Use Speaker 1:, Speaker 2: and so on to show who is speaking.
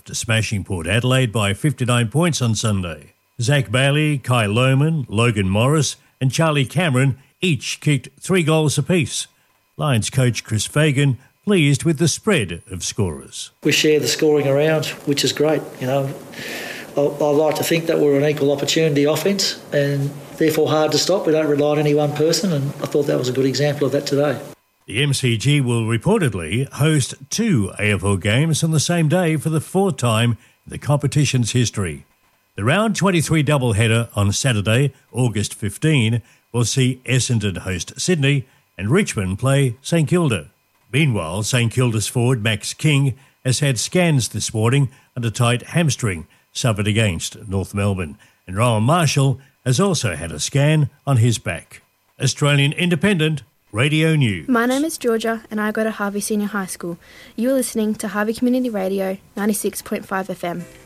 Speaker 1: after smashing Port Adelaide by 59 points on Sunday. Zach Bailey, Kai Lohman, Logan Morris and Charlie Cameron each kicked 3 goals apiece. Lions coach Chris Fagan pleased with the spread of scorers.
Speaker 2: We share the scoring around, which is great. I like to think that we're an equal opportunity offence and therefore hard to stop. We don't rely on any one person, and I thought that was a good example of that today.
Speaker 1: The MCG will reportedly host 2 AFL games on the same day for the 4th time in the competition's history. The round 23 doubleheader on Saturday, August 15, will see Essendon host Sydney and Richmond play St Kilda. Meanwhile, St Kilda's forward Max King has had scans this morning under tight hamstring suffered against North Melbourne, and Rowan Marshall has also had a scan on his back. Australian Independent Radio News.
Speaker 3: My name is Georgia and I go to Harvey Senior High School. You're listening to Harvey Community Radio 96.5 FM.